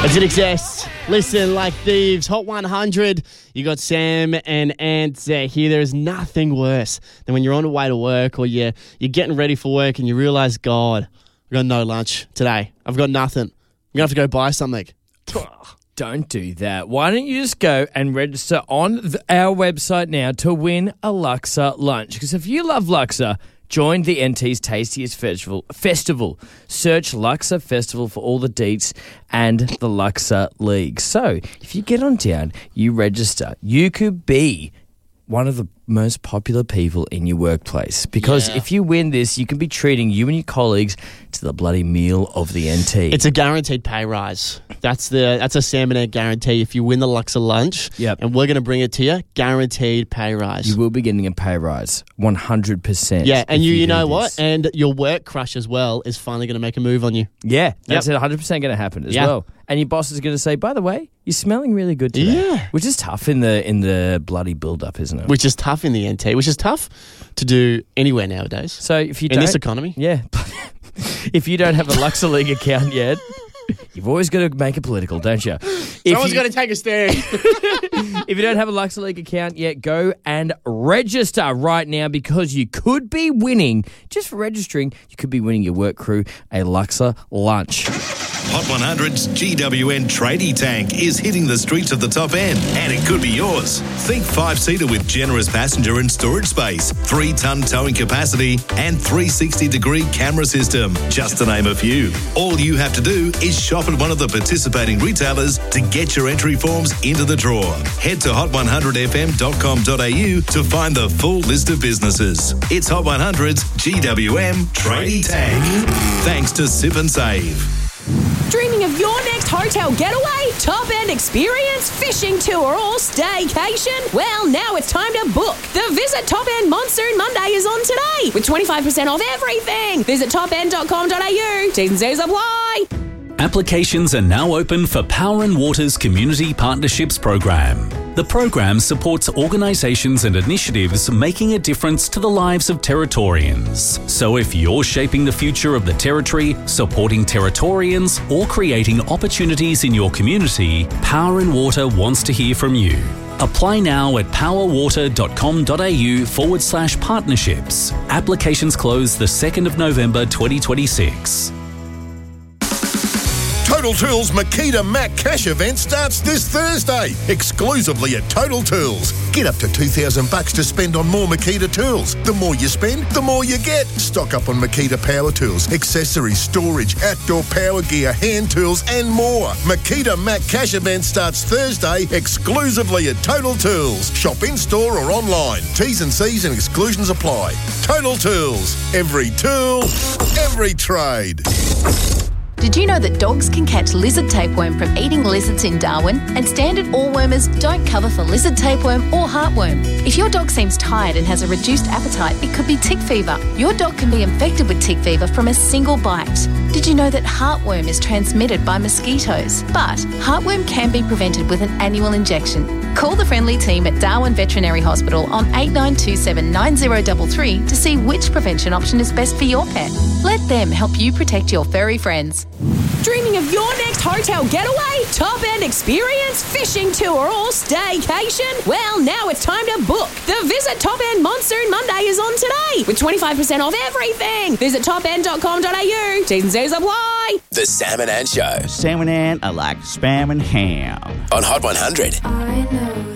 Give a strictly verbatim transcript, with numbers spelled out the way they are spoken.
As it exists, listen like thieves. Hot one hundred. You got Sam and Ant uh, here. There is nothing worse than when you're on the way to work or you're, you're getting ready for work and you realise, God, I've got no lunch today. I've got nothing. I'm going to have to go buy something. Don't do that. Why don't you just go and register on th- our website now to win a Luxor lunch? Because if you love Luxor, join the N T's Tastiest Festival. Festival. Search Luxor Festival for all the deets and the Luxor League. So if you get on down, you register, you could be one of the most popular people in your workplace. Because Yeah. if you win this, you can be treating you and your colleagues to the bloody meal of the N T. It's a guaranteed pay rise. That's the that's a Sam and Ant guarantee. If you win the Luxor lunch, Yep. and we're going to bring it to you, guaranteed pay rise. You will be getting a pay rise, one hundred percent. Yeah, and if you, you do know this. what? And your work crush as well is finally going to make a move on you. Yeah, that's Yep. one hundred percent going to happen as Yeah. well. And your boss is going to say, by the way, you're smelling really good today. Yeah. Which is tough in the in the bloody build-up, isn't it? Which is tough in the N T, which is tough to do anywhere nowadays. so if you In don't... this economy. Yeah. If you don't have a Luxor League account yet, you've always got to make it political, don't you? If Someone's you- got to take a stand. If you don't have a Luxor League account yet, go and register right now because you could be winning, just for registering, you could be winning your work crew a Luxor lunch. Hot one hundred's G W N Tradie Tank is hitting the streets of the top end, and it could be yours. Think five-seater with generous passenger and storage space, three-ton towing capacity, and three sixty degree camera system, just to name a few. All you have to do is shop at one of the participating retailers to get your entry forms into the draw. Head to hot one hundred f m dot com dot a u to find the full list of businesses. It's Hot one hundred's G W M Tradie Tank. Thanks to Sip and Save. Dreaming of your next hotel getaway, top-end experience, fishing tour or staycation? Well, now it's time to book. The Visit Top End Monsoon Monday is on today with twenty-five percent off everything. Visit top end dot com dot a u. T's and C's apply. Applications are now open for Power and Water's Community Partnerships Program. The program supports organisations and initiatives making a difference to the lives of Territorians. So if you're shaping the future of the Territory, supporting Territorians, or creating opportunities in your community, Power and Water wants to hear from you. Apply now at powerwater dot com dot a u forward slash partnerships. Applications close the second of November twenty twenty-six. Total Tools Makita Mac Cash event starts this Thursday, exclusively at Total Tools. Get up to two thousand bucks to spend on more Makita tools. The more you spend, the more you get. Stock up on Makita power tools, accessories, storage, outdoor power gear, hand tools and more. Makita Mac Cash event starts Thursday, exclusively at Total Tools. Shop in-store or online. T's and C's and exclusions apply. Total Tools. Every tool, every trade. Did you know that dogs can catch lizard tapeworm from eating lizards in Darwin? And standard all-wormers don't cover for lizard tapeworm or heartworm. If your dog seems tired and has a reduced appetite, it could be tick fever. Your dog can be infected with tick fever from a single bite. Did you know that heartworm is transmitted by mosquitoes? But heartworm can be prevented with an annual injection. Call the friendly team at Darwin Veterinary Hospital on eight nine two seven nine zero three three to see which prevention option is best for your pet. Let them help you protect your furry friends. Dreaming of your next hotel getaway, top-end experience, fishing tour or staycation? Well, now it's time to book. The Visit Top End Monsoon Monday is on today with twenty-five percent off everything. Visit top end dot com dot a u. T's and C's apply. The Sam and Ant Show Sam and Ant are like spam and ham. on Hot one hundred. I know.